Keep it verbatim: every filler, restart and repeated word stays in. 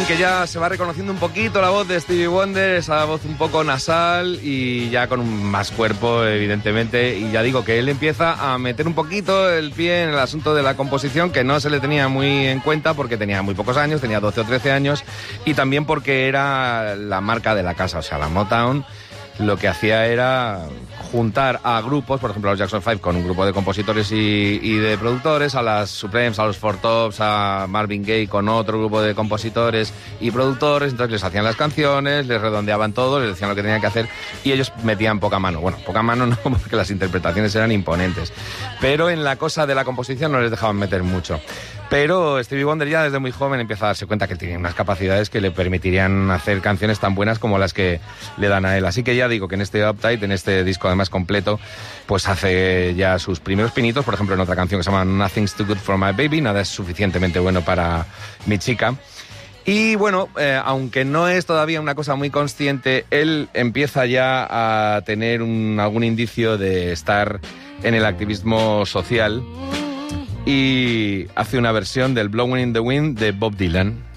que ya se va reconociendo un poquito la voz de Stevie Wonder, esa voz un poco nasal y ya con un más cuerpo, evidentemente. Y ya digo que él empieza a meter un poquito el pie en el asunto de la composición, que no se le tenía muy en cuenta porque tenía muy pocos años, tenía doce o trece años, y también porque era la marca de la casa, o sea, la Motown lo que hacía era juntar a grupos, por ejemplo a los Jackson Five con un grupo de compositores y, y de productores, a las Supremes, a los Four Tops, a Marvin Gaye con otro grupo de compositores y productores. Entonces les hacían las canciones, les redondeaban todo, les decían lo que tenían que hacer y ellos metían poca mano. Bueno, poca mano no, porque las interpretaciones eran imponentes, pero en la cosa de la composición no les dejaban meter mucho. Pero Stevie Wonder ya desde muy joven empieza a darse cuenta que tiene unas capacidades que le permitirían hacer canciones tan buenas como las que le dan a él. Así que ya digo que en este Uptight, en este disco además completo, pues hace ya sus primeros pinitos. Por ejemplo, en otra canción que se llama Nothing's Too Good for My Baby, nada es suficientemente bueno para mi chica. Y bueno, eh, aunque no es todavía una cosa muy consciente, él empieza ya a tener un, algún indicio de estar en el activismo social y hace una versión del Blowing in the Wind de Bob Dylan.